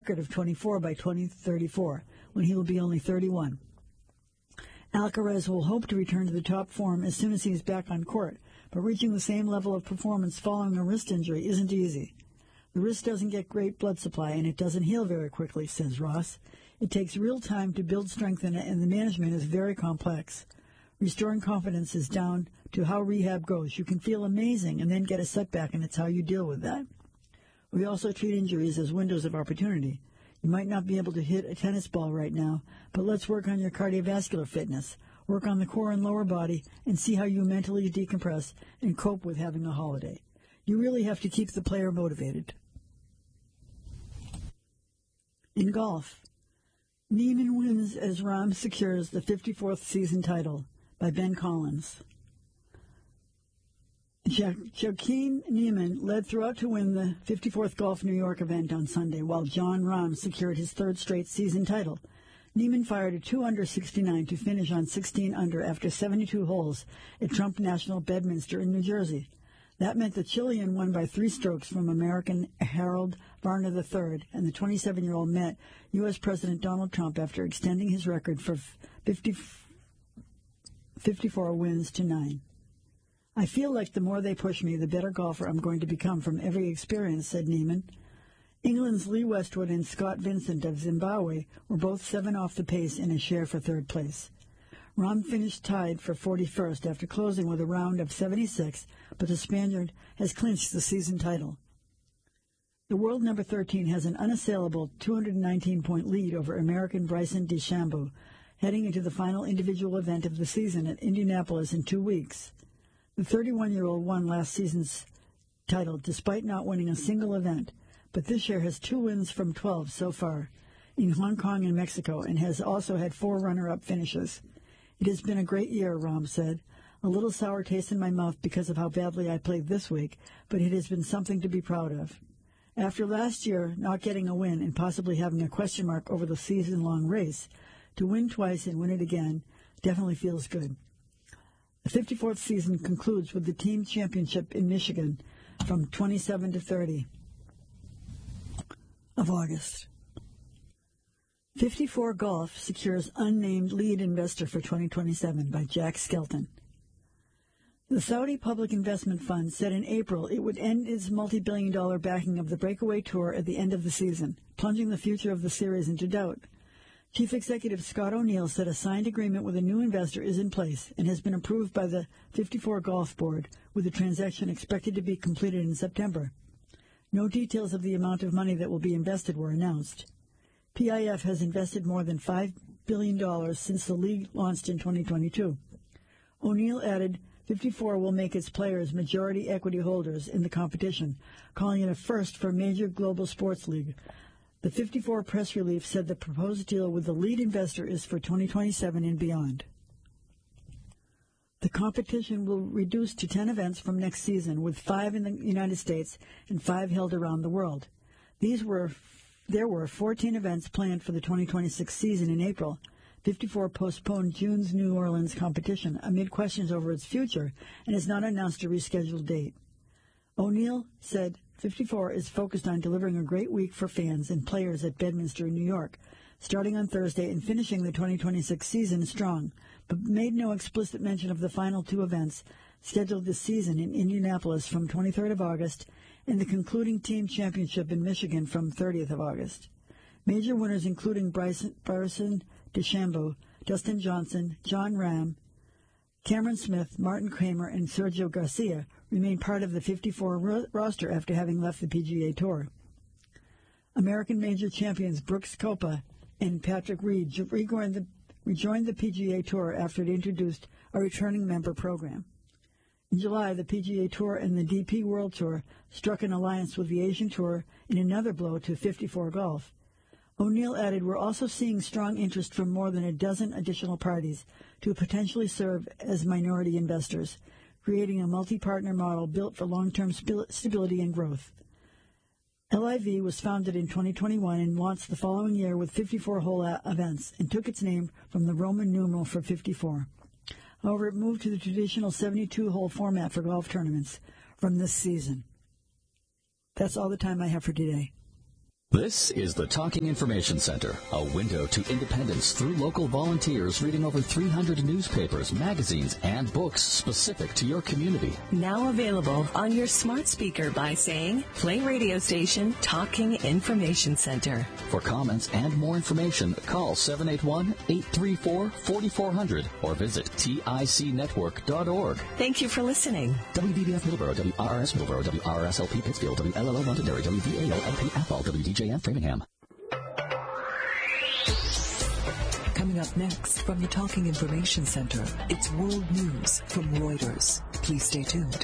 record of 24 by 2034, when he will be only 31. Alcaraz will hope to return to the top form as soon as he is back on court, but reaching the same level of performance following a wrist injury isn't easy. The wrist doesn't get great blood supply, and it doesn't heal very quickly, says Ross. It takes real time to build strength in it, and the management is very complex. Restoring confidence is down to how rehab goes. You can feel amazing and then get a setback, and it's how you deal with that. We also treat injuries as windows of opportunity. You might not be able to hit a tennis ball right now, but let's work on your cardiovascular fitness, work on the core and lower body, and see how you mentally decompress and cope with having a holiday. You really have to keep the player motivated. In golf, Niemann wins as Rahm secures the 54th season title, by Ben Collins. Joaquin Niemann led throughout to win the 54th Golf New York event on Sunday, while Jon Rahm secured his third straight season title. Niemann fired a 2-under 69 to finish on 16 under after 72 holes at Trump National Bedminster in New Jersey. That meant the Chilean won by 3 strokes from American Harold Varner III, and the 27-year-old met U.S. President Donald Trump after extending his record for 54 wins to 9. I feel like the more they push me, the better golfer I'm going to become from every experience, said Niemann. England's Lee Westwood and Scott Vincent of Zimbabwe were both 7 off the pace in a share for third place. Rahm finished tied for 41st after closing with a round of 76, but the Spaniard has clinched the season title. The world number 13 has an unassailable 219-point lead over American Bryson DeChambeau, heading into the final individual event of the season at Indianapolis in 2 weeks. The 31-year-old won last season's title despite not winning a single event, but this year has 2 wins from 12 so far in Hong Kong and Mexico, and has also had 4 runner-up finishes. It has been a great year, Rahm said. A little sour taste in my mouth because of how badly I played this week, but it has been something to be proud of. After last year not getting a win and possibly having a question mark over the season-long race, to win twice and win it again definitely feels good. The 54th season concludes with the team championship in Michigan from 27 to 30 of August. 54 Golf secures unnamed lead investor for 2027 by Jack Skelton. The Saudi Public Investment Fund said in April it would end its multi-billion-dollar backing of the Breakaway Tour at the end of the season, plunging the future of the series into doubt. Chief Executive Scott O'Neill said a signed agreement with a new investor is in place and has been approved by the 54 Golf Board, with the transaction expected to be completed in September. No details of the amount of money that will be invested were announced. PIF has invested more than $5 billion since the league launched in 2022. O'Neill added, 54 will make its players majority equity holders in the competition, calling it a first for a major global sports league. The 54 press release said the proposed deal with the lead investor is for 2027 and beyond. The competition will reduce to 10 events from next season, with 5 in the United States and 5 held around the world. There were 14 events planned for the 2026 season in April. 54 postponed June's New Orleans competition amid questions over its future and has not announced a rescheduled date. O'Neill said 54 is focused on delivering a great week for fans and players at Bedminster in New York, starting on Thursday and finishing the 2026 season strong, but made no explicit mention of the final 2 events scheduled this season in Indianapolis from 23rd of August and the concluding team championship in Michigan from 30th of August. Major winners including Bryson DeChambeau, Dustin Johnson, Jon Rahm, Cameron Smith, Martin Kramer, and Sergio Garcia remain part of the 54 roster after having left the PGA Tour. American major champions Brooks Koepka and Patrick Reed rejoined the PGA Tour after it introduced a returning member program. In July, the PGA Tour and the DP World Tour struck an alliance with the Asian Tour in another blow to 54 Golf. O'Neill added, we're also seeing strong interest from more than a dozen additional parties to potentially serve as minority investors, creating a multi-partner model built for long-term stability and growth. LIV was founded in 2021 and launched the following year with 54-hole events and took its name from the Roman numeral for 54. However, it moved to the traditional 72-hole format for golf tournaments from this season. That's all the time I have for today. This is the Talking Information Center, a window to independence through local volunteers reading over 300 newspapers, magazines, and books specific to your community. Now available on your smart speaker by saying, play radio station Talking Information Center. For comments and more information, call 781-834-4400 or visit ticnetwork.org. Thank you for listening. WBBF Middleborough, WRRS Middleborough, WRSLP Pittsfield, WLLO Londonderry, WVAO-LP Athol, WDJM Framingham. Coming up next from the Talking Information Center, it's World News from Reuters. Please stay tuned.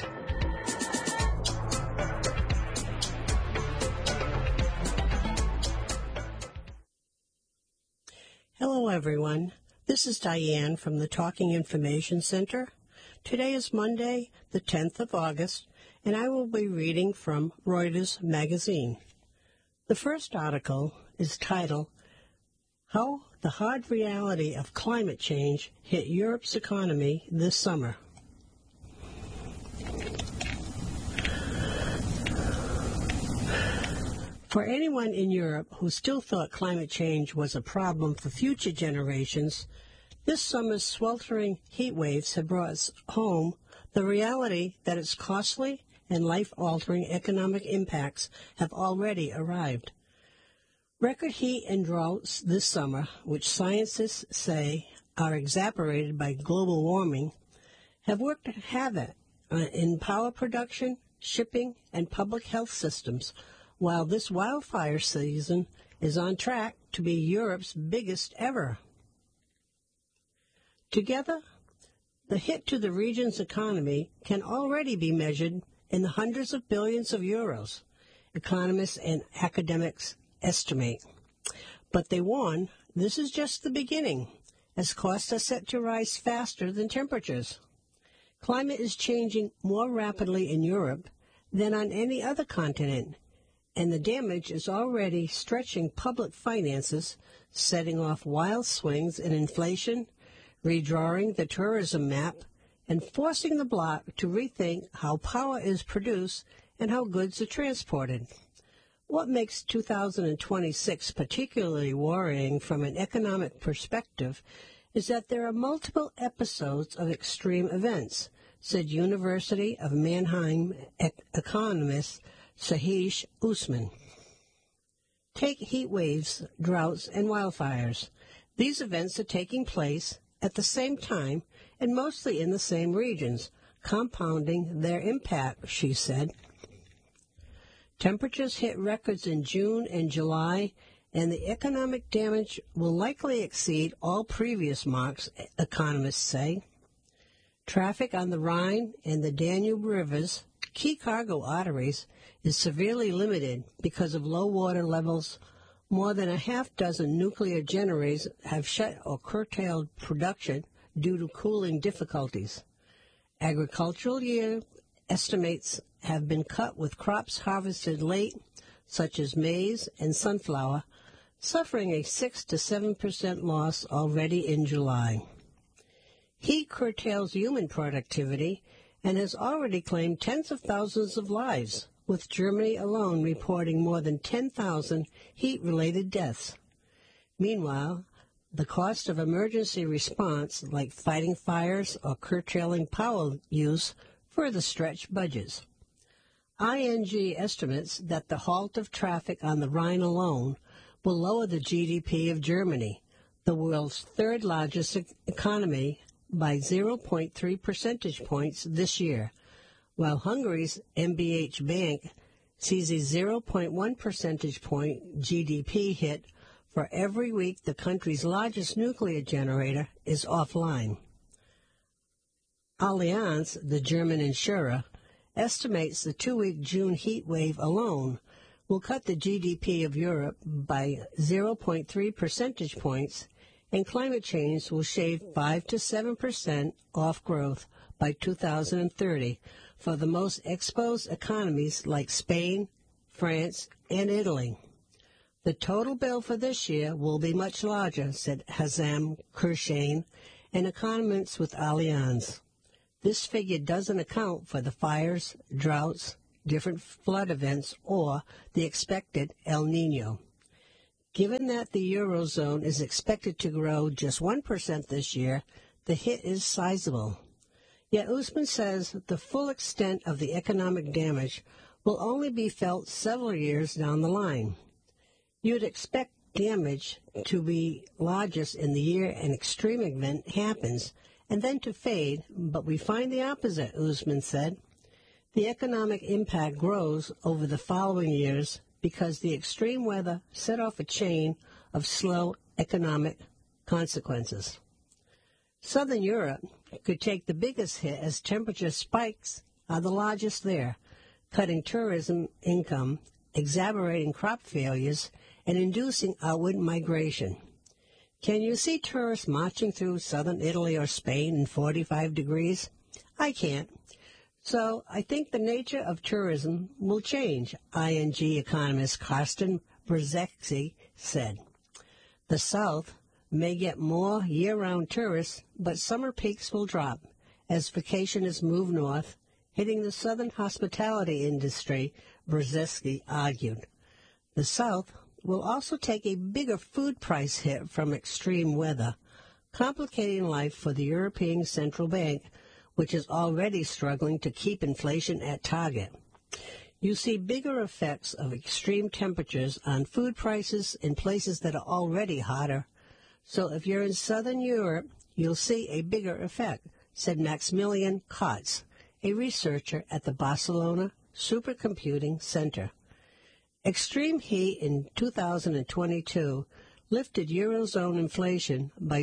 Hello, everyone. This is Diane from the Talking Information Center. Today is Monday, the 10th of August, and I will be reading from Reuters magazine. The first article is titled, How the Hard Reality of Climate Change Hit Europe's Economy This Summer. For anyone in Europe who still thought climate change was a problem for future generations, this summer's sweltering heat waves have brought us home the reality that its costly and life-altering economic impacts have already arrived. Record heat and droughts this summer, which scientists say are exacerbated by global warming, have worked havoc in power production, shipping, and public health systems, while this wildfire season is on track to be Europe's biggest ever. Together, the hit to the region's economy can already be measured in the hundreds of billions of euros, economists and academics estimate. But they warn this is just the beginning, as costs are set to rise faster than temperatures. Climate is changing more rapidly in Europe than on any other continent, and the damage is already stretching public finances, setting off wild swings in inflation, redrawing the tourism map, and forcing the bloc to rethink how power is produced and how goods are transported. What makes 2026 particularly worrying from an economic perspective is that there are multiple episodes of extreme events, said University of Mannheim economist Sahish Usman. Take heat waves, droughts, and wildfires. These events are taking place at the same time and mostly in the same regions, compounding their impact, she said. Temperatures hit records in June and July, and the economic damage will likely exceed all previous marks, economists say. Traffic on the Rhine and the Danube rivers, key cargo arteries, is severely limited because of low water levels. More than a half dozen nuclear generators have shut or curtailed production due to cooling difficulties. Agricultural year estimates have been cut with crops harvested late, such as maize and sunflower, suffering a 6 to 7% loss already in July. Heat curtails human productivity and has already claimed tens of thousands of lives, with Germany alone reporting more than 10,000 heat-related deaths. Meanwhile, the cost of emergency response, like fighting fires or curtailing power use, further stretch budgets. ING estimates that the halt of traffic on the Rhine alone will lower the GDP of Germany, the world's third largest economy, by 0.3 percentage points this year, while Hungary's MBH Bank sees a 0.1 percentage point GDP hit for every week the country's largest nuclear generator is offline. Allianz, the German insurer, estimates the 2-week June heat wave alone will cut the GDP of Europe by 0.3 percentage points, and climate change will shave 5 to 7% off growth by 2030 for the most exposed economies like Spain, France, and Italy. The total bill for this year will be much larger, said Hazem Kurshain, an economist with Allianz. This figure doesn't account for the fires, droughts, different flood events, or the expected El Nino. Given that the Eurozone is expected to grow just 1% this year, the hit is sizable. Yet Usman says the full extent of the economic damage will only be felt several years down the line. You'd expect damage to be largest in the year an extreme event happens, and then to fade, but we find the opposite, Usman said. The economic impact grows over the following years because the extreme weather set off a chain of slow economic consequences. Southern Europe could take the biggest hit as temperature spikes are the largest there, cutting tourism income, exacerbating crop failures, and inducing outward migration. Can you see tourists marching through southern Italy or Spain in 45 degrees? I can't. So I think the nature of tourism will change, ING economist Karsten Brzezinski said. The South may get more year-round tourists, but summer peaks will drop as vacationists move north, hitting the southern hospitality industry, Brzezinski argued. The South will also take a bigger food price hit from extreme weather, complicating life for the European Central Bank, which is already struggling to keep inflation at target. You see bigger effects of extreme temperatures on food prices in places that are already hotter. So if you're in southern Europe, you'll see a bigger effect, said Maximilian Kotz, a researcher at the Barcelona Supercomputing Center. Extreme heat in 2022 lifted Eurozone inflation by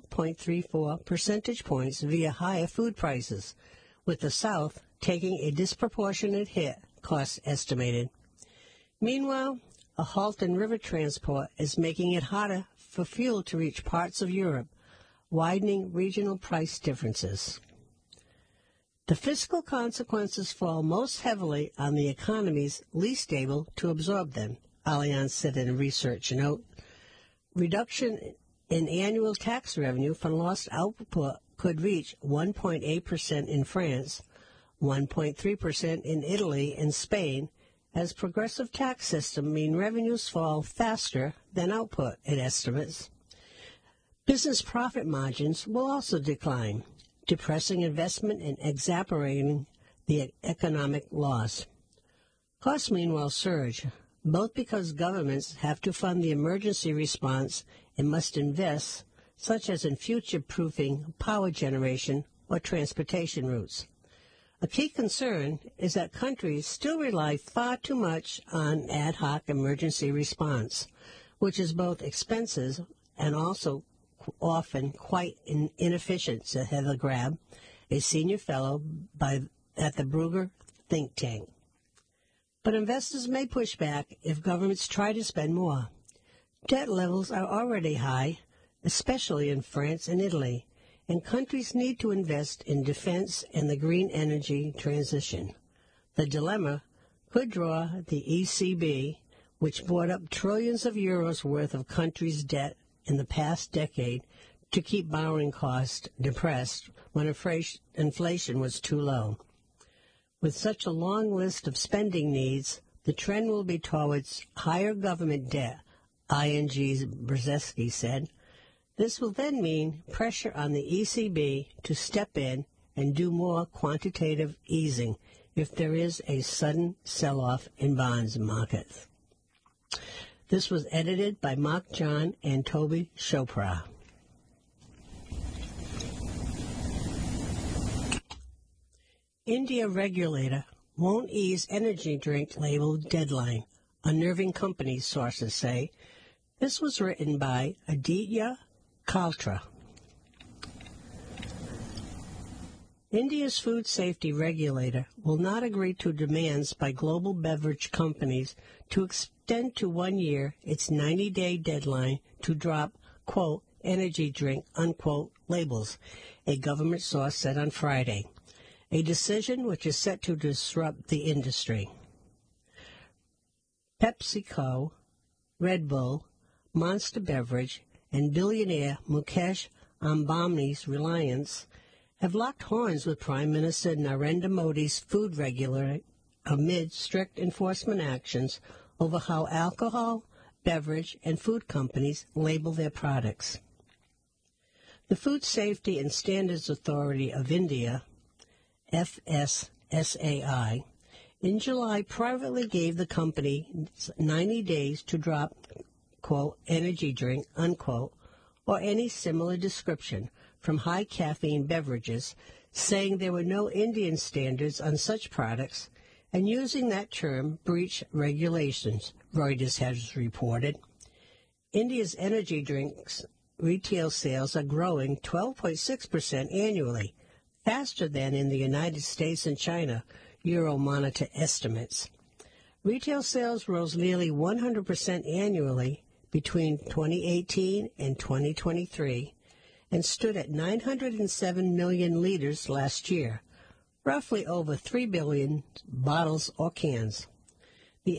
0.34 percentage points via higher food prices, with the South taking a disproportionate hit, costs estimated. Meanwhile, a halt in river transport is making it harder for fuel to reach parts of Europe, widening regional price differences. The fiscal consequences fall most heavily on the economies least able to absorb them, Allianz said in a research note. Reduction in annual tax revenue from lost output could reach 1.8% in France, 1.3% in Italy and Spain, as progressive tax systems mean revenues fall faster than output, it estimates. Business profit margins will also decline, depressing investment and exacerbating the economic loss. Costs, meanwhile, surge, both because governments have to fund the emergency response and must invest, such as in future-proofing power generation or transportation routes. A key concern is that countries still rely far too much on ad hoc emergency response, which is both expensive and also often quite inefficient, said Heather Grab, a senior fellow at the Bruegger think tank. But investors may push back if governments try to spend more. Debt levels are already high, especially in France and Italy, and countries need to invest in defense and the green energy transition. The dilemma could draw the ECB, which bought up trillions of euros worth of countries' debt in the past decade, to keep borrowing costs depressed when inflation was too low. With such a long list of spending needs, the trend will be towards higher government debt, ING's Brzezinski said. This will then mean pressure on the ECB to step in and do more quantitative easing if there is a sudden sell-off in bonds markets. This was edited by Mark John and Toby Chopra. India regulator won't ease energy drink label deadline, unnerving companies, sources say. This was written by Aditya Kaltra. India's food safety regulator will not agree to demands by global beverage companies to extend to 1 year its 90-day deadline to drop, quote, energy drink, unquote, labels, a government source said on Friday, a decision which is set to disrupt the industry. PepsiCo, Red Bull, Monster Beverage, and billionaire Mukesh Ambani's Reliance have locked horns with Prime Minister Narendra Modi's food regulator, amid strict enforcement actions over how alcohol, beverage, and food companies label their products. The Food Safety and Standards Authority of India, FSSAI, in July privately gave the company 90 days to drop, quote, energy drink, unquote, or any similar description from high caffeine beverages, saying there were no Indian standards on such products, and using that term breach regulations, Reuters has reported. India's energy drinks retail sales are growing 12.6% annually, faster than in the United States and China, Euromonitor estimates. Retail sales rose nearly 100% annually between 2018 and 2023 and stood at 907 million liters last year, roughly over 3 billion bottles or cans. The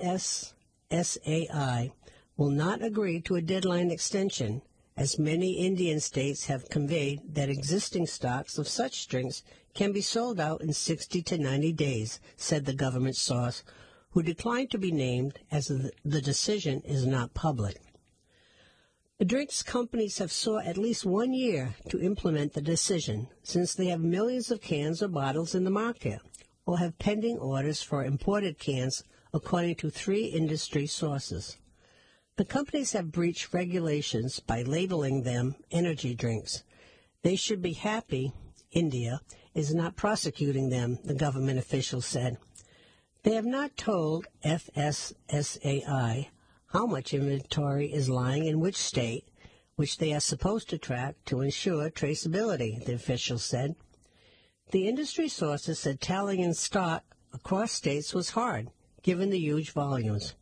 FSSAI will not agree to a deadline extension, as many Indian states have conveyed that existing stocks of such drinks can be sold out in 60 to 90 days, said the government source, who declined to be named as the decision is not public. The drinks companies have sought at least 1 year to implement the decision, since they have millions of cans or bottles in the market, or have pending orders for imported cans, according to 3 industry sources. The companies have breached regulations by labeling them energy drinks. They should be happy India is not prosecuting them, the government official said. They have not told FSSAI how much inventory is lying in which state, which they are supposed to track to ensure traceability, the official said. The industry sources said tallying stock across states was hard, given the huge volumes.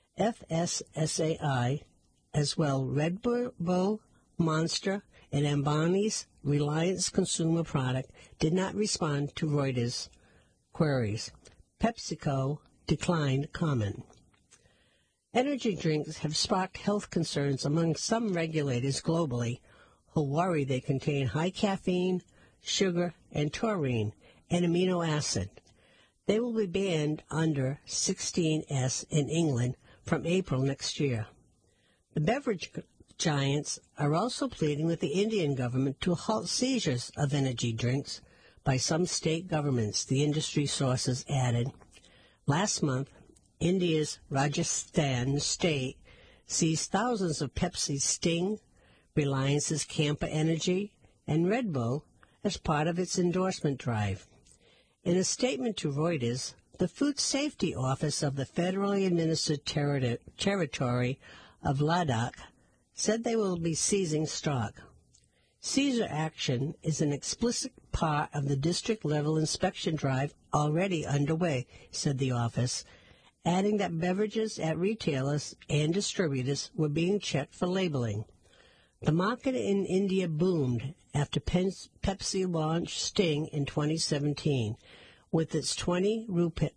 FSSAI, as well Red Bull, Monster, and Ambani's Reliance Consumer Product, did not respond to Reuters' queries. PepsiCo declined comment. Energy drinks have sparked health concerns among some regulators globally, who worry they contain high caffeine, sugar, and taurine, an amino acid. They will be banned under 16S in England from April next year. The beverage giants are also pleading with the Indian government to halt seizures of energy drinks by some state governments, the industry sources added. Last month, India's Rajasthan state seized thousands of Pepsi Sting, Reliance's Campa Energy, and Red Bull as part of its endorsement drive. In a statement to Reuters, the Food Safety Office of the federally administered territory of Ladakh said they will be seizing stock. Seizure action is an explicit part of the district-level inspection drive already underway, said the office, adding that beverages at retailers and distributors were being checked for labeling. The market in India boomed after Pepsi launched Sting in 2017, with its 20 rupee,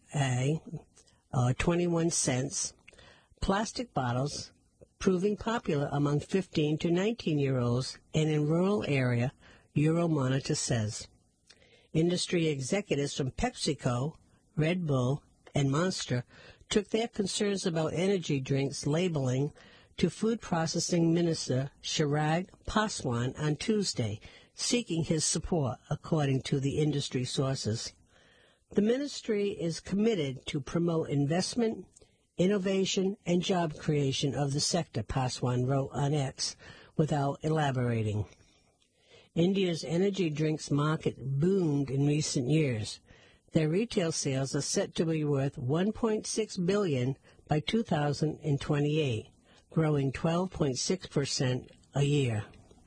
21 cents, plastic bottles proving popular among 15 to 19-year-olds and in rural area, Euromonitor says. Industry executives from PepsiCo, Red Bull, and Monster took their concerns about energy drinks labeling to Food Processing Minister Chirag Paswan on Tuesday, seeking his support, according to the industry sources. The ministry is committed to promote investment, innovation, and job creation of the sector, Paswan wrote on X, without elaborating. India's energy drinks market boomed in recent years. Their retail sales are set to be worth $1.6 billion by 2028, growing 12.6% a year.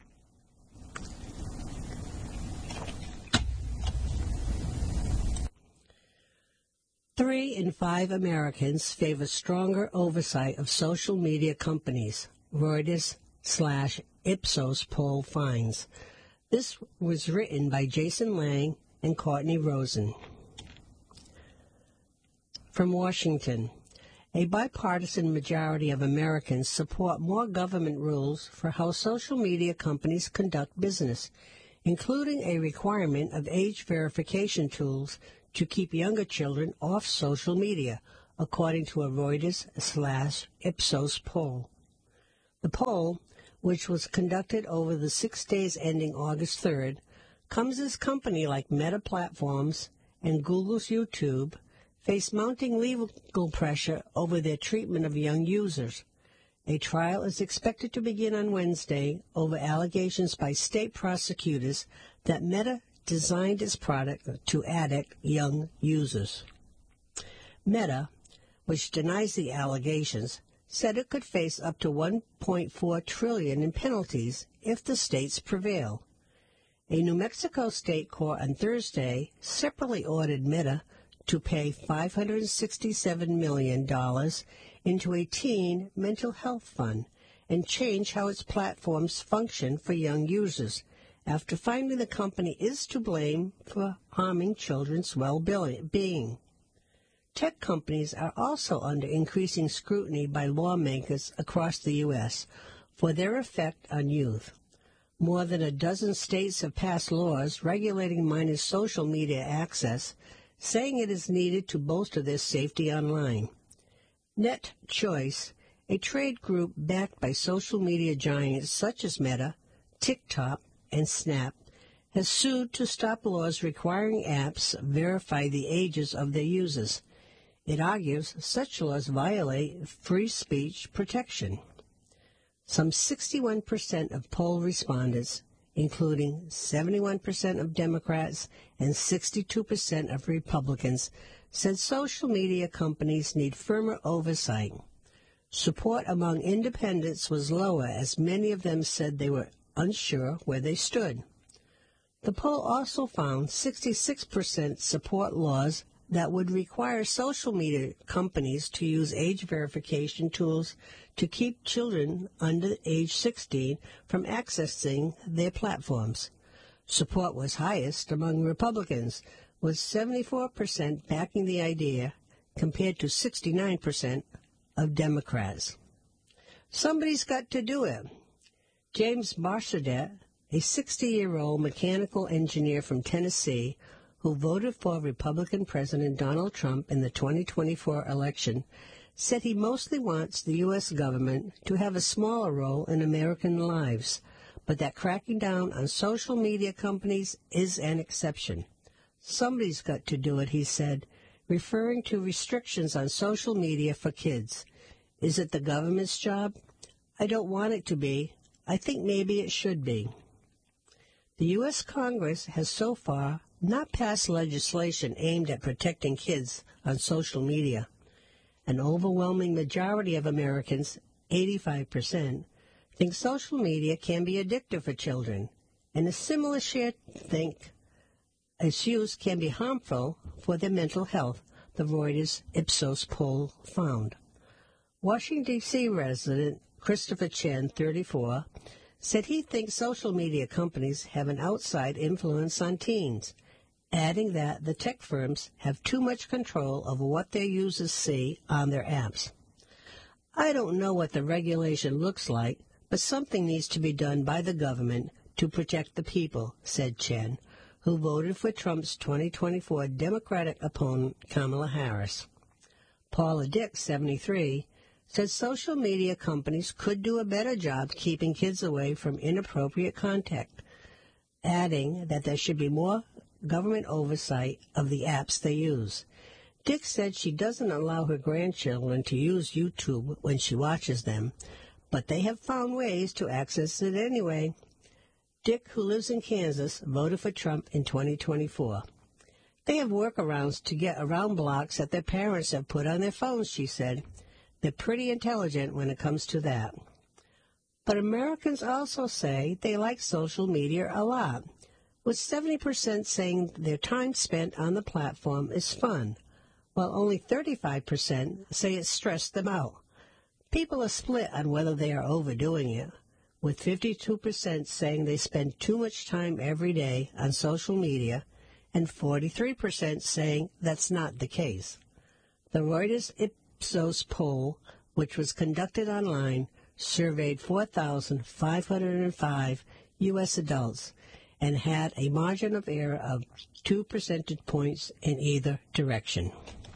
Three in 5 Americans favor stronger oversight of social media companies, Reuters/Ipsos poll finds. This was written by Jason Lang and Courtney Rosen. From Washington, a bipartisan majority of Americans support more government rules for how social media companies conduct business, including a requirement of age verification tools to keep younger children off social media, according to a Reuters/Ipsos poll. The poll, which was conducted over the 6 days ending August 3rd, comes as companies like Meta Platforms and Google's YouTube face mounting legal pressure over their treatment of young users. A trial is expected to begin on Wednesday over allegations by state prosecutors that Meta designed its product to addict young users. Meta, which denies the allegations, said it could face up to $1.4 trillion in penalties if the states prevail. A New Mexico state court on Thursday separately ordered Meta to pay $567 million into a teen mental health fund and change how its platforms function for young users, after finding the company is to blame for harming children's well-being. Tech companies are also under increasing scrutiny by lawmakers across the U.S. for their effect on youth. More than a dozen states have passed laws regulating minors' social media access, saying it is needed to bolster their safety online. NetChoice, a trade group backed by social media giants such as Meta, TikTok, and Snap, has sued to stop laws requiring apps verify the ages of their users. It argues such laws violate free speech protection. Some 61% of poll respondents, including 71% of Democrats and 62% of Republicans, said social media companies need firmer oversight. Support among independents was lower, as many of them said they were unsure where they stood. The poll also found 66% support laws that would require social media companies to use age verification tools to keep children under age 16 from accessing their platforms. Support was highest among Republicans, with 74% backing the idea compared to 69% of Democrats. Somebody's got to do it. James Barsodet, a 60-year-old mechanical engineer from Tennessee who voted for Republican President Donald Trump in the 2024 election, said he mostly wants the U.S. government to have a smaller role in American lives, but that cracking down on social media companies is an exception. Somebody's got to do it, he said, referring to restrictions on social media for kids. Is it the government's job? I don't want it to be. I think maybe it should be. The U.S. Congress has so far not passed legislation aimed at protecting kids on social media. An overwhelming majority of Americans, 85%, think social media can be addictive for children, and a similar share think its use can be harmful for their mental health, the Reuters Ipsos poll found. Washington, D.C. resident Christopher Chen, 34, said he thinks social media companies have an outside influence on teens, adding that the tech firms have too much control over what their users see on their apps. I don't know what the regulation looks like, but something needs to be done by the government to protect the people, said Chen, who voted for Trump's 2024 Democratic opponent Kamala Harris. Paula Dick, 73, said social media companies could do a better job keeping kids away from inappropriate contact, adding that there should be more government oversight of the apps they use. Dick said she doesn't allow her grandchildren to use YouTube when she watches them, but they have found ways to access it anyway. Dick, who lives in Kansas, voted for Trump in 2024. They have workarounds to get around blocks that their parents have put on their phones, she said. They're pretty intelligent when it comes to that. But Americans also say they like social media a lot, with 70% saying their time spent on the platform is fun, while only 35% say it stressed them out. People are split on whether they are overdoing it, with 52% saying they spend too much time every day on social media and 43% saying that's not the case. The Reuters Ipsos poll, which was conducted online, surveyed 4,505 U.S. adults, and had a margin of error of 2 percentage points in either direction.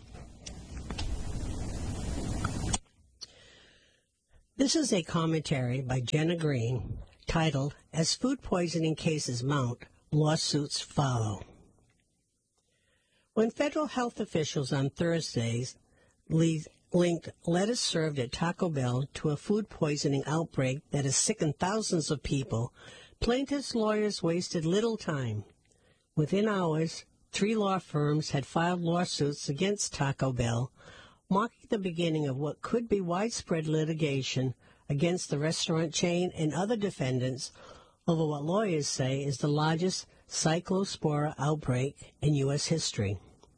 This is a commentary by Jenna Green titled, As Food Poisoning Cases Mount, Lawsuits Follow. When federal health officials on Thursdays linked lettuce served at Taco Bell to a food poisoning outbreak that has sickened thousands of people, plaintiffs' lawyers wasted little time. Within hours, 3 law firms had filed lawsuits against Taco Bell, marking the beginning of what could be widespread litigation against the restaurant chain and other defendants over what lawyers say is the largest Cyclospora outbreak in U.S. history.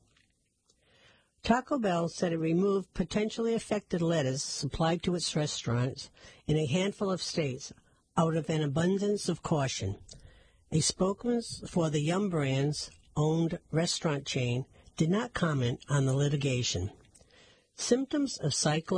Taco Bell said it removed potentially affected lettuce supplied to its restaurants in a handful of states out of an abundance of caution. A spokesman for the Yum Brands-owned restaurant chain did not comment on the litigation. Symptoms of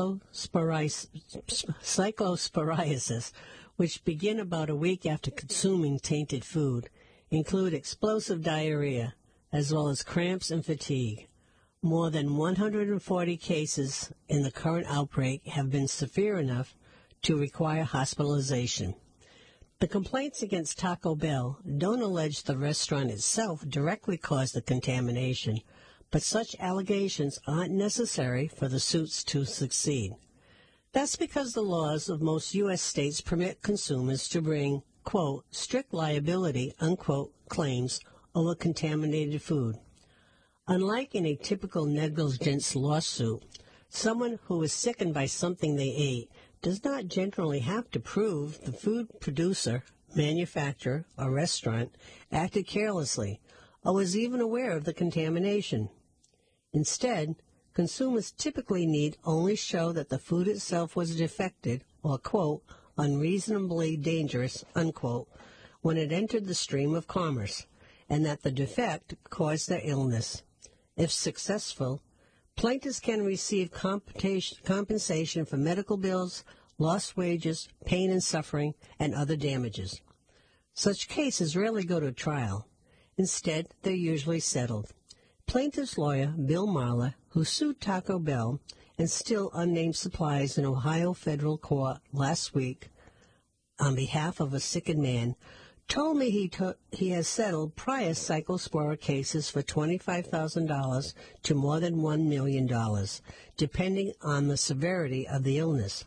cyclosporiasis, which begin about a week after consuming tainted food, include explosive diarrhea, as well as cramps and fatigue. More than 140 cases in the current outbreak have been severe enough to require hospitalization. The complaints against Taco Bell don't allege the restaurant itself directly caused the contamination, but such allegations aren't necessary for the suits to succeed. That's because the laws of most U.S. states permit consumers to bring, quote, strict liability, unquote, claims over contaminated food. Unlike in a typical negligence lawsuit, someone who is sickened by something they ate does not generally have to prove the food producer, manufacturer, or restaurant acted carelessly or was even aware of the contamination. Instead, consumers typically need only show that the food itself was defective or, quote, unreasonably dangerous, unquote, when it entered the stream of commerce, and that the defect caused their illness. If successful, plaintiffs can receive compensation for medical bills, lost wages, pain and suffering, and other damages. Such cases rarely go to trial. Instead, they're usually settled. Plaintiff's lawyer, Bill Marler, who sued Taco Bell and still unnamed suppliers in Ohio federal court last week on behalf of a sickened man, told me he has settled prior cyclospora cases for $25,000 to more than $1 million, depending on the severity of the illness.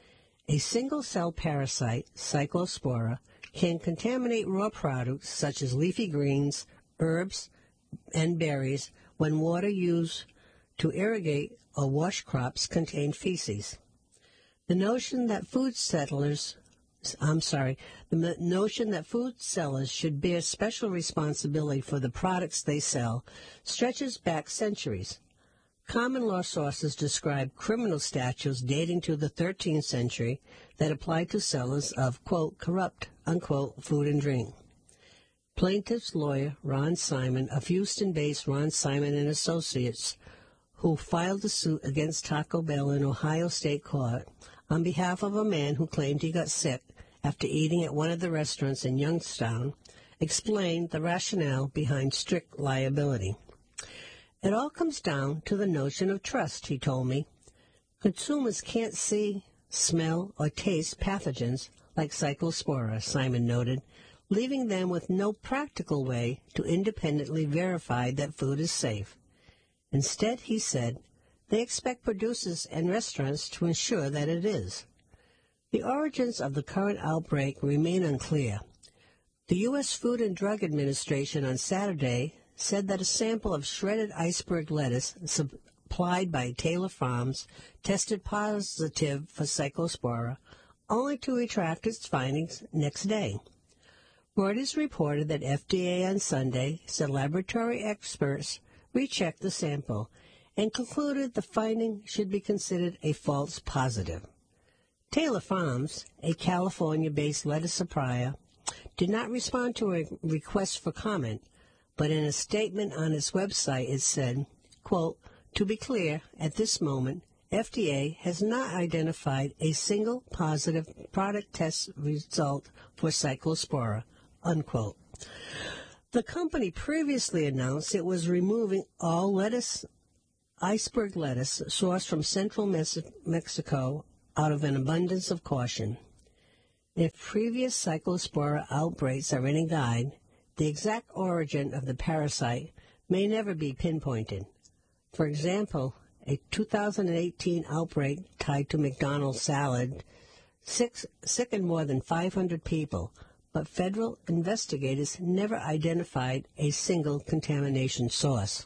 A single-cell parasite, cyclospora, can contaminate raw products such as leafy greens, herbs, and berries when water used to irrigate or wash crops contain feces. The notion that food sellers should bear special responsibility for the products they sell stretches back centuries. Common law sources describe criminal statutes dating to the 13th century that applied to sellers of, quote, corrupt, unquote, food and drink. Plaintiff's lawyer, Ron Simon, of Houston-based Ron Simon and Associates, who filed the suit against Taco Bell in Ohio State Court on behalf of a man who claimed he got sick after eating at one of the restaurants in Youngstown, explained the rationale behind strict liability. It all comes down to the notion of trust, he told me. Consumers can't see, smell, or taste pathogens like cyclospora, Simon noted, leaving them with no practical way to independently verify that food is safe. Instead, he said, they expect producers and restaurants to ensure that it is. The origins of the current outbreak remain unclear. The U.S. Food and Drug Administration on Saturday said that a sample of shredded iceberg lettuce supplied by Taylor Farms tested positive for cyclospora, only to retract its findings next day. Reuters reported that FDA on Sunday said laboratory experts rechecked the sample and concluded the finding should be considered a false positive. Taylor Farms, a California-based lettuce supplier, did not respond to a request for comment, but in a statement on its website it said, quote, to be clear, at this moment, FDA has not identified a single positive product test result for cyclospora, unquote. The company previously announced it was removing all iceberg lettuce sourced from central Mexico out of an abundance of caution. If previous Cyclospora outbreaks are any guide, the exact origin of the parasite may never be pinpointed. For example, a 2018 outbreak tied to McDonald's salad sickened more than 500 people, but federal investigators never identified a single contamination source.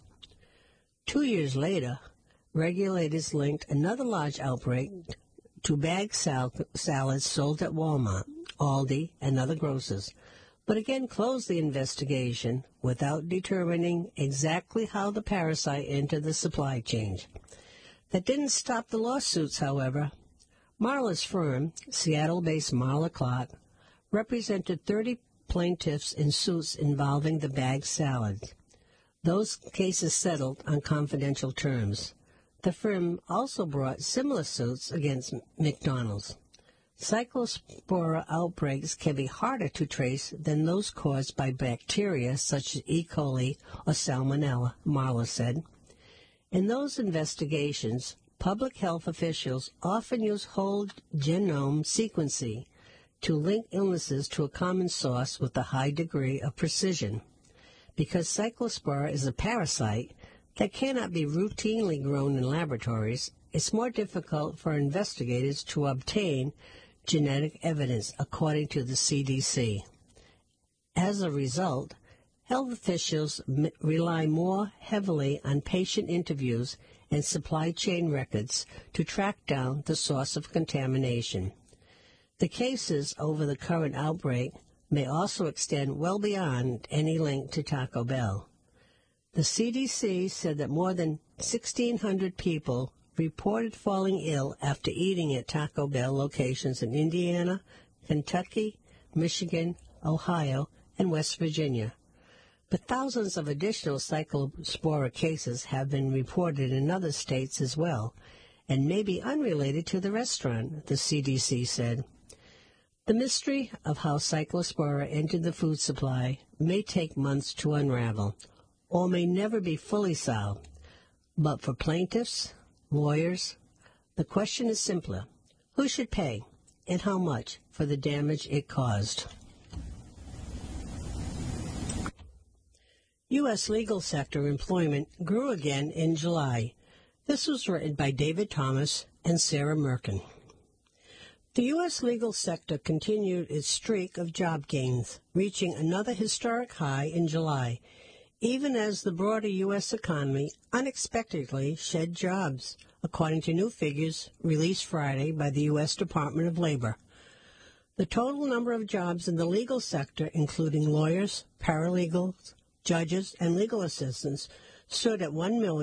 2 years later, regulators linked another large outbreak to bagged salads sold at Walmart, Aldi, and other grocers, but again closed the investigation without determining exactly how the parasite entered the supply chain. That didn't stop the lawsuits, however. Marla's firm, Seattle-based Marla Clark, represented 30 plaintiffs in suits involving the bagged salad. Those cases settled on confidential terms. The firm also brought similar suits against McDonald's. Cyclospora outbreaks can be harder to trace than those caused by bacteria such as E. coli or Salmonella, Marla said. In those investigations, public health officials often use whole genome sequencing to link illnesses to a common source with a high degree of precision. Because Cyclospora is a parasite that cannot be routinely grown in laboratories, it's more difficult for investigators to obtain genetic evidence, according to the CDC. As a result, health officials rely more heavily on patient interviews and supply chain records to track down the source of contamination. The cases over the current outbreak may also extend well beyond any link to Taco Bell. The CDC said that more than 1,600 people reported falling ill after eating at Taco Bell locations in Indiana, Kentucky, Michigan, Ohio, and West Virginia. But thousands of additional Cyclospora cases have been reported in other states as well, and may be unrelated to the restaurant, the CDC said. The mystery of how Cyclospora entered the food supply may take months to unravel, or may never be fully solved. But for plaintiffs, lawyers, the question is simpler. Who should pay, and how much, for the damage it caused? U.S. legal sector employment grew again in July. This was written by David Thomas and Sarah Merkin. The U.S. legal sector continued its streak of job gains, reaching another historic high in July, even as the broader U.S. economy unexpectedly shed jobs, according to new figures released Friday by the U.S. Department of Labor. The total number of jobs in the legal sector, including lawyers, paralegals, judges, and legal assistants, stood at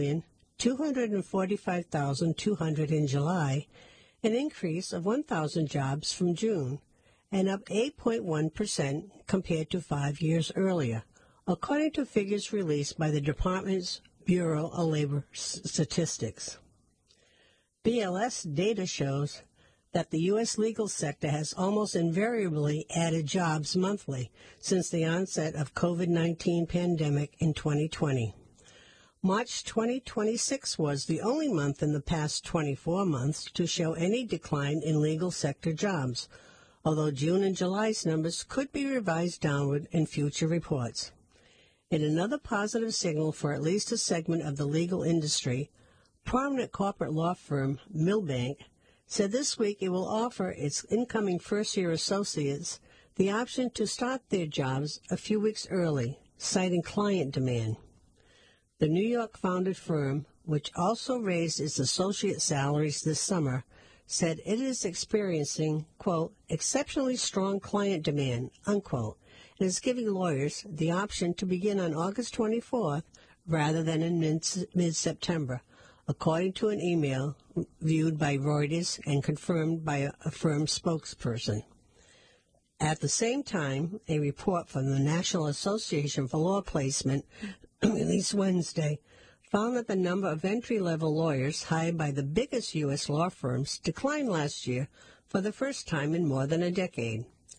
1,245,200 in July, an increase of 1,000 jobs from June, and up 8.1% compared to 5 years earlier, according to figures released by the Department's Bureau of Labor Statistics. BLS data shows that the U.S. legal sector has almost invariably added jobs monthly since the onset of COVID-19 pandemic in 2020. March 2026 was the only month in the past 24 months to show any decline in legal sector jobs, although June and July's numbers could be revised downward in future reports. In another positive signal for at least a segment of the legal industry, prominent corporate law firm Milbank said this week it will offer its incoming first-year associates the option to start their jobs a few weeks early, citing client demand. The New York-founded firm, which also raised its associate salaries this summer, said it is experiencing, quote, exceptionally strong client demand, unquote, and is giving lawyers the option to begin on August 24th rather than in mid-September, according to an email viewed by Reuters and confirmed by a firm spokesperson. At the same time, a report from the National Association for Law Placement released Wednesday found that the number of entry-level lawyers hired by the biggest U.S. law firms declined last year for the first time in more than a decade.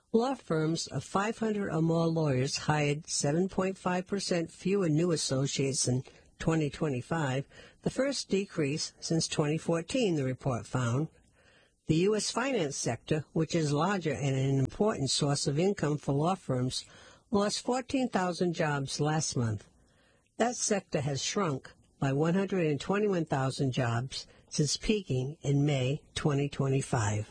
Law firms of 500 or more lawyers hired 7.5% fewer new associates in 2025, the first decrease since 2014, the report found. The U.S. finance sector, which is larger and an important source of income for law firms, lost 14,000 jobs last month. That sector has shrunk by 121,000 jobs since peaking in May 2025.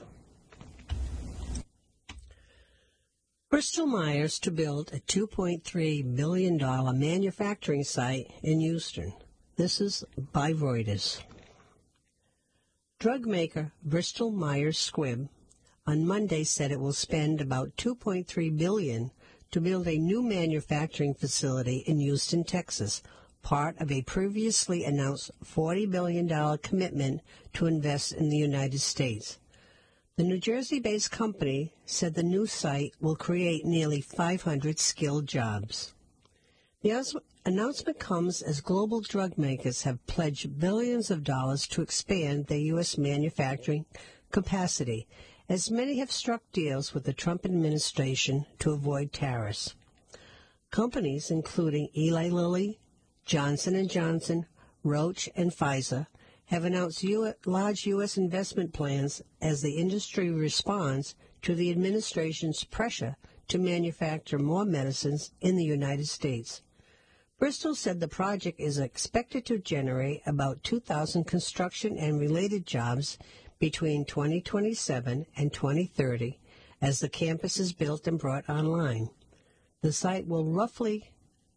Bristol-Myers to build a $2.3 billion manufacturing site in Houston. This is by Reuters. Drug maker Bristol-Myers Squibb on Monday said it will spend about $2.3 billion to build a new manufacturing facility in Houston, Texas, part of a previously announced $40 billion commitment to invest in the United States. The New Jersey-based company said the new site will create nearly 500 skilled jobs. The announcement comes as global drug makers have pledged billions of dollars to expand their U.S. manufacturing capacity, as many have struck deals with the Trump administration to avoid tariffs. Companies including Eli Lilly, Johnson & Johnson, Roche, and Pfizer have announced large U.S. investment plans as the industry responds to the administration's pressure to manufacture more medicines in the United States. Bristol said the project is expected to generate about 2,000 construction and related jobs between 2027 and 2030 as the campus is built and brought online. The site will roughly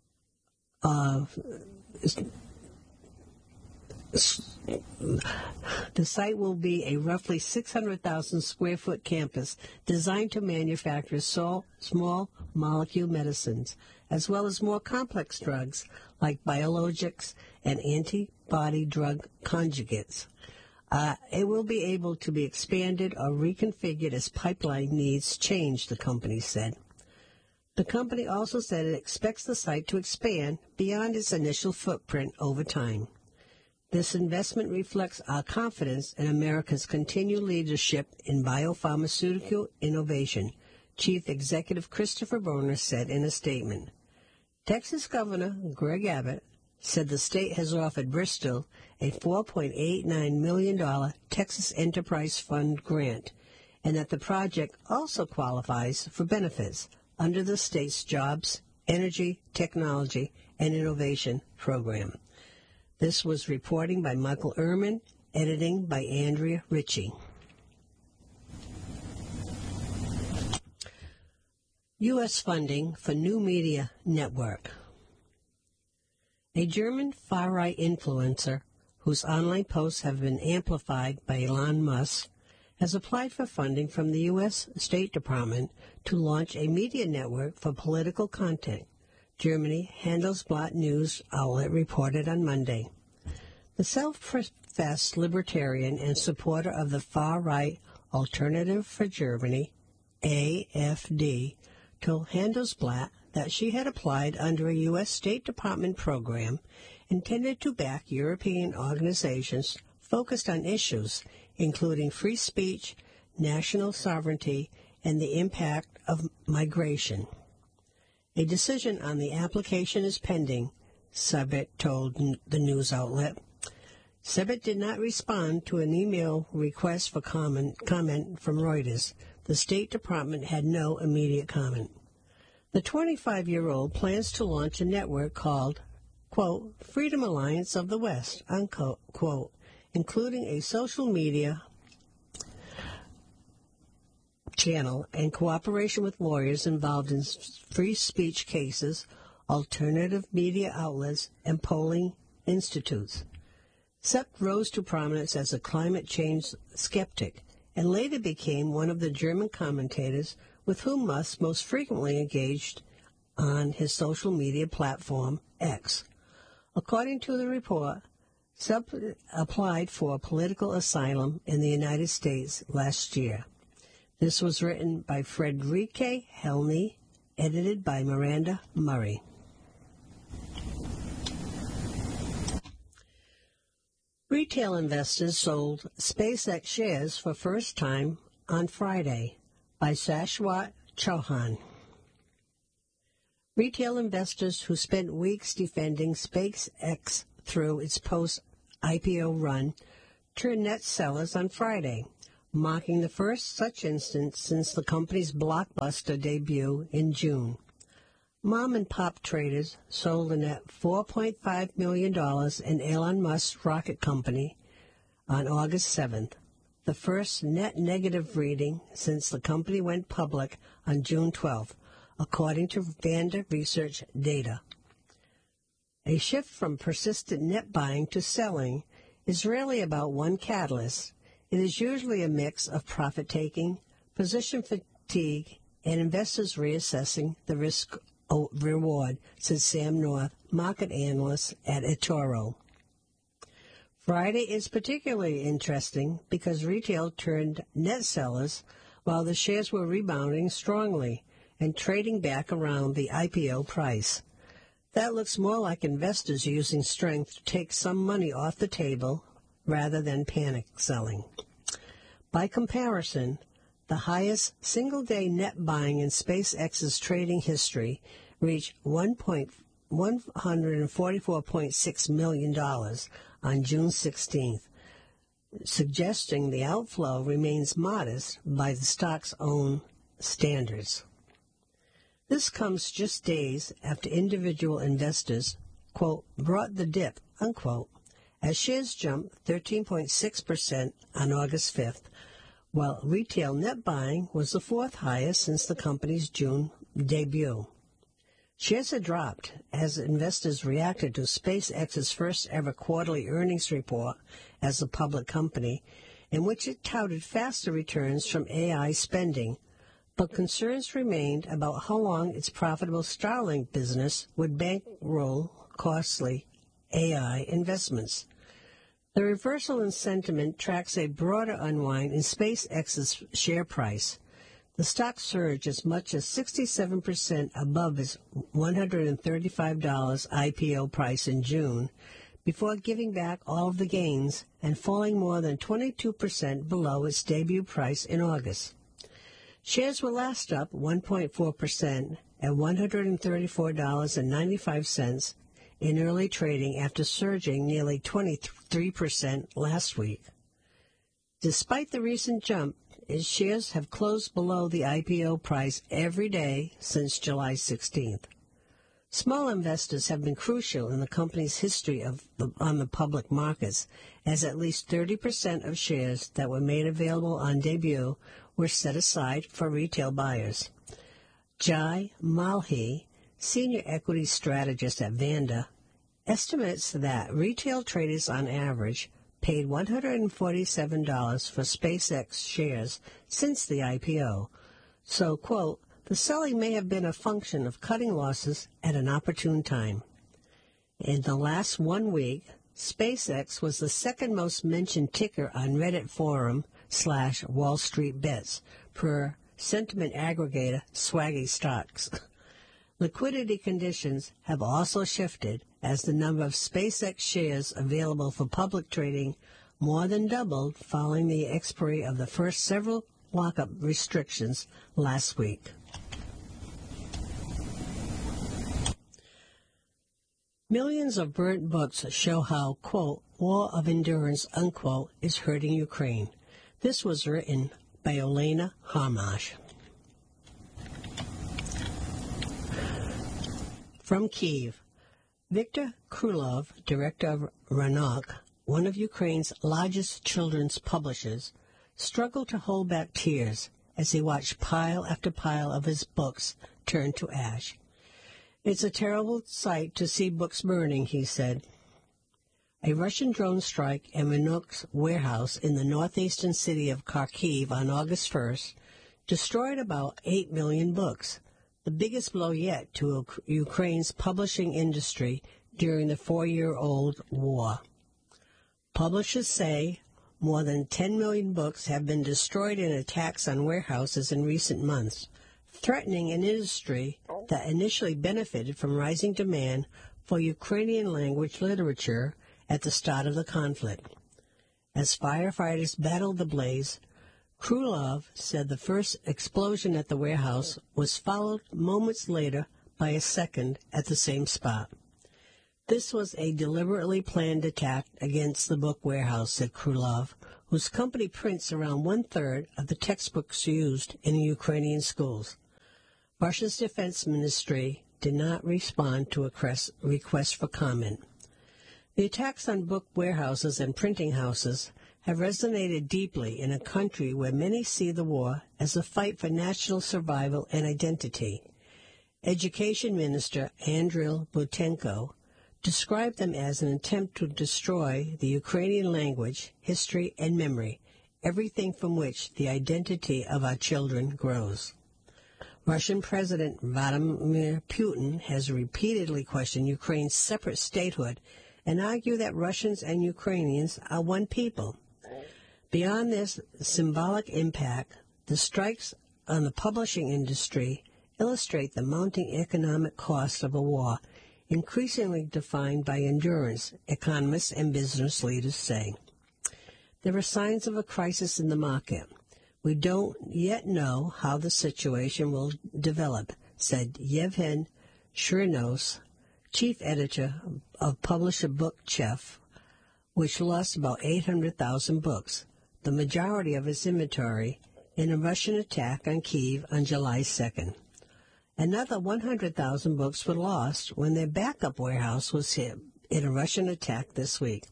The site will be a roughly 600,000 square foot campus designed to manufacture small molecule medicines, as well as more complex drugs like biologics and antibody drug conjugates. It will be able to be expanded or reconfigured as pipeline needs change, the company said. The company also said it expects the site to expand beyond its initial footprint over time. This investment reflects our confidence in America's continued leadership in biopharmaceutical innovation, Chief Executive Christopher Boerner said in a statement. Texas Governor Greg Abbott said the state has offered Bristol a $4.89 million Texas Enterprise Fund grant, and that the project also qualifies for benefits under the state's Jobs, Energy, Technology, and Innovation program. This was reporting by Michael Ehrman, editing by Andrea Ritchie. U.S. funding for new media network. A German far-right influencer, whose online posts have been amplified by Elon Musk, has applied for funding from the U.S. State Department to launch a media network for political content, Germany Handelsblatt news outlet reported on Monday. The self-professed libertarian and supporter of the far-right Alternative for Germany, AfD, told Handelsblatt that she had applied under a U.S. State Department program intended to back European organizations focused on issues including free speech, national sovereignty, and the impact of migration. A decision on the application is pending, Sabet told the news outlet. Sabet did not respond to an email request for comment from Reuters. The State Department had no immediate comment. The 25-year-old plans to launch a network called, quote, Freedom Alliance of the West, unquote, including a social media channel and cooperation with lawyers involved in free speech cases, alternative media outlets, and polling institutes. Sepp rose to prominence as a climate change skeptic and later became one of the German commentators with whom Musk most frequently engaged on his social media platform, X. According to the report, Sepp applied for political asylum in the United States last year. This was written by Friederike Helny, edited by Miranda Murray. Retail investors sold SpaceX shares for first time on Friday by Shashwat Chauhan. Retail investors who spent weeks defending SpaceX through its post-IPO run turned net sellers on Friday, marking the first such instance since the company's blockbuster debut in June. Mom-and-pop traders sold a net $4.5 million in Elon Musk's rocket company on August 7th, the first net negative reading since the company went public on June 12th, according to Vanda Research data. A shift from persistent net buying to selling is rarely about one catalyst. It is usually a mix of profit-taking, position fatigue, and investors reassessing the risk-reward, said Sam North, market analyst at eToro. Friday is particularly interesting because retail turned net sellers while the shares were rebounding strongly and trading back around the IPO price. That looks more like investors using strength to take some money off the table rather than panic selling. By comparison, the highest single-day net buying in SpaceX's trading history reached $144.6 million on June 16th, suggesting the outflow remains modest by the stock's own standards. This comes just days after individual investors, quote, brought the dip, unquote, as shares jumped 13.6% on August 5th, while retail net buying was the fourth highest since the company's June debut. Shares had dropped as investors reacted to SpaceX's first-ever quarterly earnings report as a public company, in which it touted faster returns from AI spending, but concerns remained about how long its profitable Starlink business would bankroll costly AI investments. The reversal in sentiment tracks a broader unwind in SpaceX's share price. The stock surged as much as 67% above its $135 IPO price in June, before giving back all of the gains and falling more than 22% below its debut price in August. Shares were last up 1.4% at $134.95 in early trading after surging nearly 23% last week. Despite the recent jump, its shares have closed below the IPO price every day since July 16th. Small investors have been crucial in the company's history on the public markets, as at least 30% of shares that were made available on debut were set aside for retail buyers. Jai Malhi, senior equity strategist at Vanda, estimates that retail traders on average paid $147 for SpaceX shares since the IPO. So, quote, the selling may have been a function of cutting losses at an opportune time. In the last 1 week, SpaceX was the second most mentioned ticker on Reddit forum /Wall Street Bets per sentiment aggregator Swaggy Stocks. Liquidity conditions have also shifted as the number of SpaceX shares available for public trading more than doubled following the expiry of the first several lockup restrictions last week. Millions of burnt books show how, quote, war of endurance, unquote, is hurting Ukraine. This was written by Olena Hamash. From Kyiv, Viktor Krylov, director of Ranok, one of Ukraine's largest children's publishers, struggled to hold back tears as he watched pile after pile of his books turn to ash. It's a terrible sight to see books burning, he said. A Russian drone strike at Ranok's warehouse in the northeastern city of Kharkiv on August 1st destroyed about 8 million books, the biggest blow yet to Ukraine's publishing industry during the 4-year-old war. Publishers say more than 10 million books have been destroyed in attacks on warehouses in recent months, threatening an industry that initially benefited from rising demand for Ukrainian language literature at the start of the conflict. As firefighters battled the blaze, Krylov said the first explosion at the warehouse was followed moments later by a second at the same spot. This was a deliberately planned attack against the book warehouse, said Krylov, whose company prints around one-third of the textbooks used in the Ukrainian schools. Russia's defense ministry did not respond to a request for comment. The attacks on book warehouses and printing houses have resonated deeply in a country where many see the war as a fight for national survival and identity. Education Minister Andriy Butenko described them as an attempt to destroy the Ukrainian language, history, and memory, everything from which the identity of our children grows. Russian President Vladimir Putin has repeatedly questioned Ukraine's separate statehood and argued that Russians and Ukrainians are one people. Beyond this symbolic impact, the strikes on the publishing industry illustrate the mounting economic cost of a war, increasingly defined by endurance, economists and business leaders say. There are signs of a crisis in the market. We don't yet know how the situation will develop, said Yevhen Shurinos, chief editor of publisher BookChef, which lost about 800,000 books, the majority of its inventory, in a Russian attack on Kyiv on July 2nd. Another 100,000 books were lost when their backup warehouse was hit in a Russian attack this week.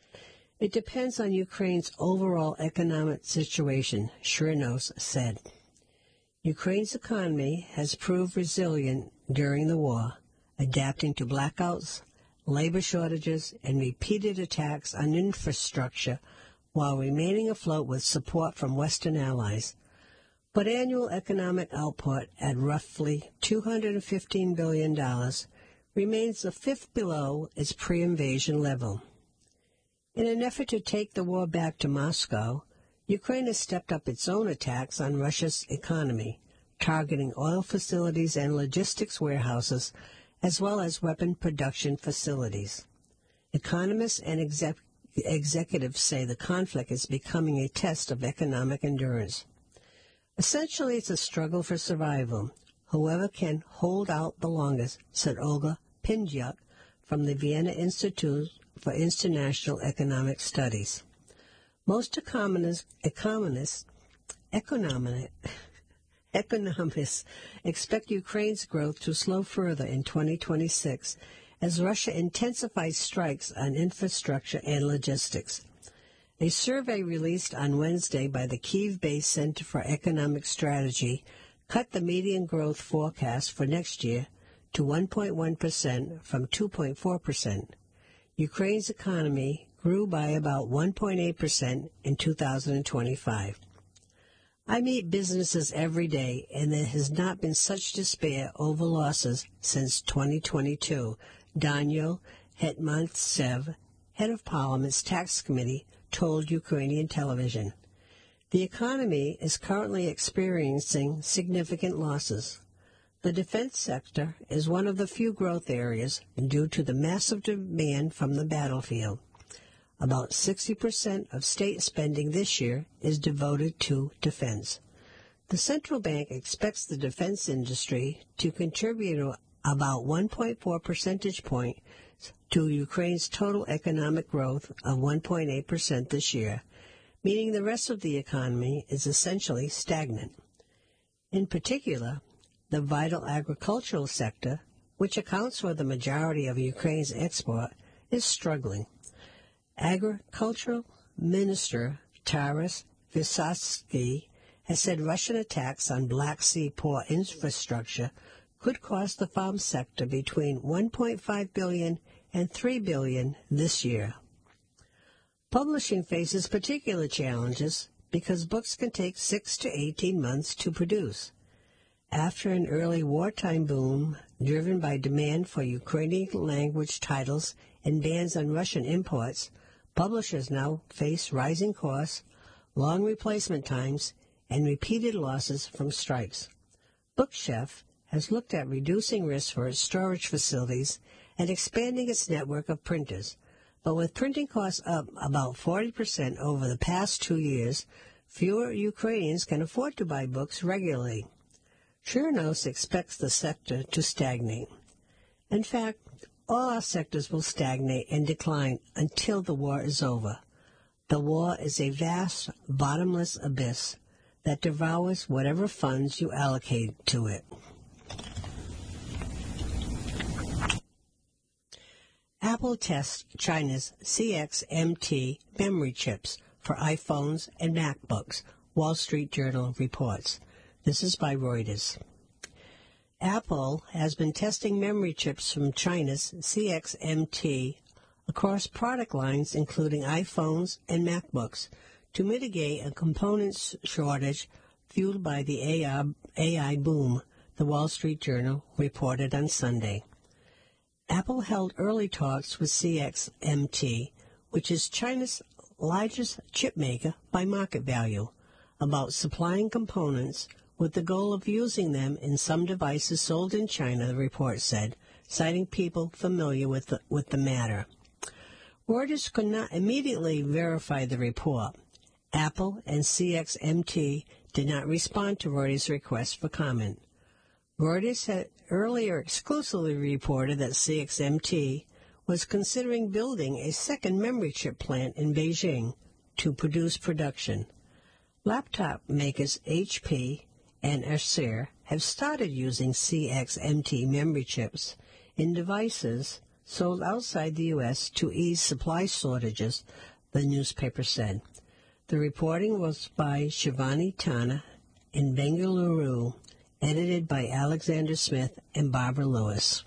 It depends on Ukraine's overall economic situation, Shurinos said. Ukraine's economy has proved resilient during the war, adapting to blackouts, labor shortages, and repeated attacks on infrastructure while remaining afloat with support from Western allies. But annual economic output at roughly $215 billion remains a fifth below its pre-invasion level. In an effort to take the war back to Moscow, Ukraine has stepped up its own attacks on Russia's economy, targeting oil facilities and logistics warehouses, as well as weapon production facilities. Economists and executives say the conflict is becoming a test of economic endurance. Essentially, it's a struggle for survival. Whoever can hold out the longest, said Olga Pindyuk from the Vienna Institute for International Economic Studies. Most economists expect Ukraine's growth to slow further in 2026 as Russia intensifies strikes on infrastructure and logistics. A survey released on Wednesday by the Kyiv-based Center for Economic Strategy cut the median growth forecast for next year to 1.1% from 2.4%. Ukraine's economy grew by about 1.8% in 2025. I meet businesses every day, and there has not been such despair over losses since 2022, Daniel Hetmantsev, head of Parliament's Tax Committee, told Ukrainian television. The economy is currently experiencing significant losses. The defense sector is one of the few growth areas due to the massive demand from the battlefield. About 60% of state spending this year is devoted to defense. The central bank expects the defense industry to contribute about 1.4 percentage points to Ukraine's total economic growth of 1.8% this year, meaning the rest of the economy is essentially stagnant. In particular, the vital agricultural sector, which accounts for the majority of Ukraine's export, is struggling. Agricultural Minister Taras Vysotsky has said Russian attacks on Black Sea port infrastructure could cost the farm sector between $1.5 billion and $3 billion this year. Publishing faces particular challenges because books can take 6 to 18 months to produce. After an early wartime boom driven by demand for Ukrainian language titles and bans on Russian imports, publishers now face rising costs, long replacement times, and repeated losses from strikes. BookChef has looked at reducing risk for its storage facilities and expanding its network of printers. But with printing costs up about 40% over the past 2 years, fewer Ukrainians can afford to buy books regularly. Chernous expects the sector to stagnate. In fact, all our sectors will stagnate and decline until the war is over. The war is a vast, bottomless abyss that devours whatever funds you allocate to it. Apple tests China's CXMT memory chips for iPhones and MacBooks, Wall Street Journal reports. This is by Reuters. Apple has been testing memory chips from China's CXMT across product lines including iPhones and MacBooks to mitigate a components shortage fueled by the AI boom, the Wall Street Journal reported on Sunday. Apple held early talks with CXMT, which is China's largest chip maker by market value, about supplying components with the goal of using them in some devices sold in China, the report said, citing people familiar with the matter. Reuters could not immediately verify the report. Apple and CXMT did not respond to Reuters' request for comment. Reuters had earlier exclusively reported that CXMT was considering building a second memory chip plant in Beijing to produce production. Laptop makers HP and Acer have started using CXMT memory chips in devices sold outside the U.S. to ease supply shortages, the newspaper said. The reporting was by Shivani Tana in Bengaluru, edited by Alexander Smith and Barbara Lewis.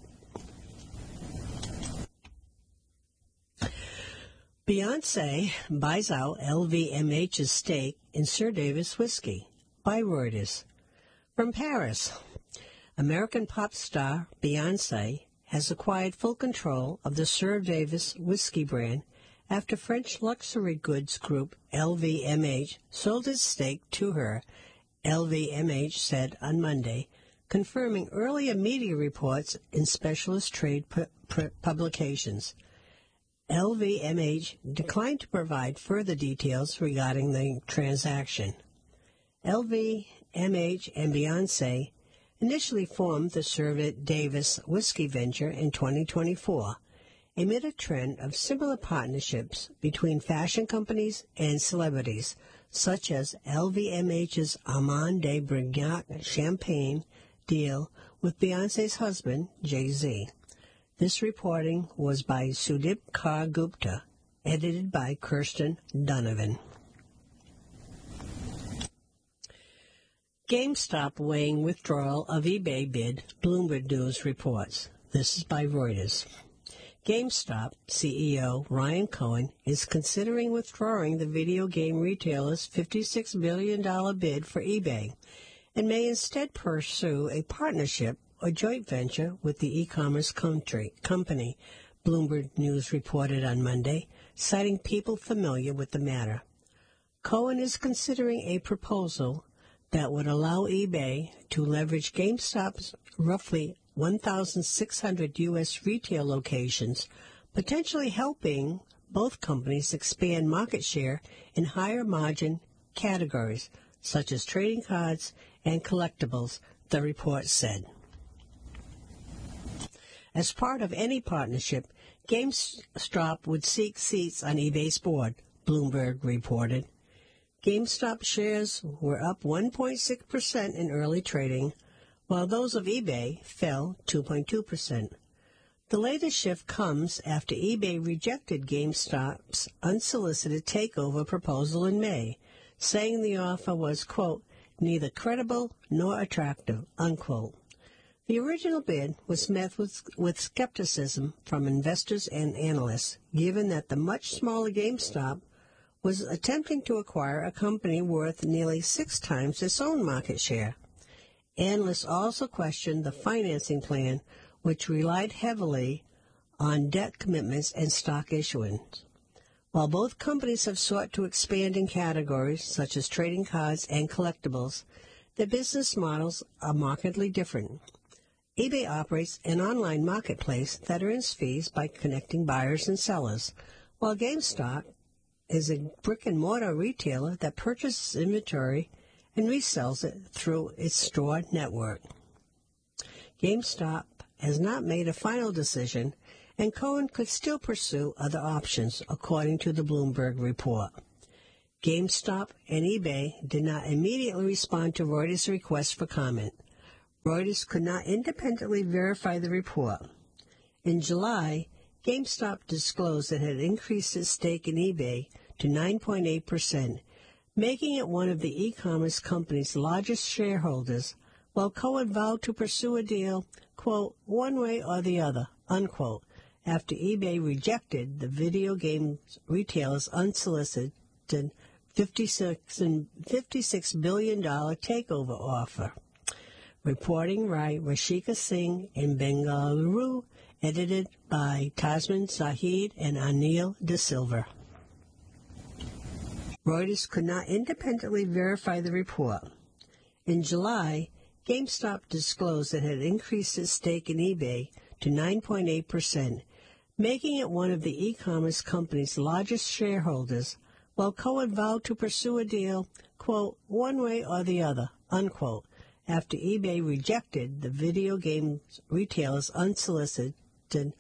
Beyoncé buys out LVMH's stake in Sir Davis whiskey, by Reuters. From Paris, American pop star Beyoncé has acquired full control of the Sir Davis whiskey brand after French luxury goods group LVMH sold its stake to her, LVMH said on Monday, confirming earlier media reports in specialist trade publications. LVMH declined to provide further details regarding the transaction. LVMH and Beyoncé initially formed the Sir Davis whiskey venture in 2024, amid a trend of similar partnerships between fashion companies and celebrities, such as LVMH's Armand de Brignac champagne deal with Beyoncé's husband, Jay-Z. This reporting was by Sudip Kaur Gupta, edited by Kirsten Donovan. GameStop weighing withdrawal of eBay bid, Bloomberg News reports. This is by Reuters. GameStop CEO Ryan Cohen is considering withdrawing the video game retailer's $56 billion bid for eBay and may instead pursue a partnership or joint venture with the e-commerce company, Bloomberg News reported on Monday, citing people familiar with the matter. Cohen is considering a proposal that would allow eBay to leverage GameStop's roughly 1,600 U.S. retail locations, potentially helping both companies expand market share in higher margin categories, such as trading cards and collectibles, the report said. As part of any partnership, GameStop would seek seats on eBay's board, Bloomberg reported. GameStop shares were up 1.6% in early trading, while those of eBay fell 2.2%. The latest shift comes after eBay rejected GameStop's unsolicited takeover proposal in May, saying the offer was, quote, neither credible nor attractive, unquote. The original bid was met with skepticism from investors and analysts, given that the much smaller GameStop was attempting to acquire a company worth nearly 6 times its own market share. Analysts also questioned the financing plan, which relied heavily on debt commitments and stock issuance. While both companies have sought to expand in categories such as trading cards and collectibles, their business models are markedly different. eBay operates an online marketplace that earns fees by connecting buyers and sellers, while GameStop is a brick-and-mortar retailer that purchases inventory and resells it through its store network. GameStop has not made a final decision, and Cohen could still pursue other options, according to the Bloomberg report. GameStop and eBay did not immediately respond to Reuters' request for comment. Reuters could not independently verify the report. In July, GameStop disclosed it had increased its stake in eBay to 9.8%, making it one of the e-commerce company's largest shareholders, while Cohen vowed to pursue a deal, quote, one way or the other, unquote, after eBay rejected the video game retailer's unsolicited $56 billion takeover offer. Reporting by Rashika Singh in Bengaluru, edited by Tasman Zahid and Anil De Silva. Reuters could not independently verify the report. In July, GameStop disclosed it had increased its stake in eBay to 9.8%, making it one of the e-commerce company's largest shareholders, while Cohen vowed to pursue a deal, quote, one way or the other, unquote, after eBay rejected the video game retailer's unsolicited